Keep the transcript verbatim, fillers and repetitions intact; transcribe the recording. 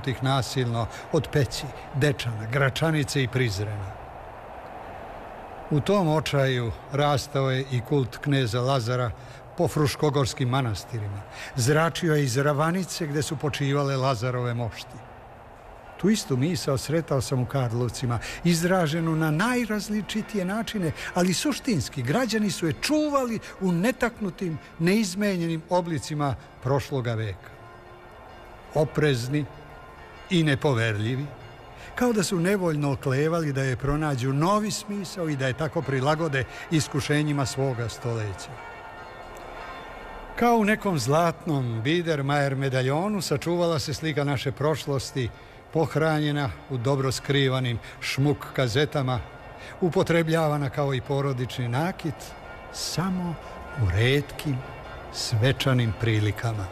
otrgnutih nasilno od Peći, Dečana, Gračanice i Prizrena. U tom očaju rastao je i kult kneza Lazara po fruškogorskim manastirima. Zračio je iz Ravanice gde su počivale Lazarove mošti. Tu istu misao sretao sam u Karlovcima, izraženu na najrazličitije načine, ali suštinski građani su je čuvali u netaknutim, neizmenjenim oblicima prošloga veka. Oprezni i nepoverljivi, kao da su nevoljno oklevali da je pronađu novi smisao i da je tako prilagode iskušenjima svoga stoleća. Kao u nekom zlatnom Biedermajer medaljonu sačuvala se slika naše prošlosti, pohranjena u dobro skrivanim šmuk kazetama, upotrebljavana kao i porodični nakit, samo u retkim svečanim prilikama.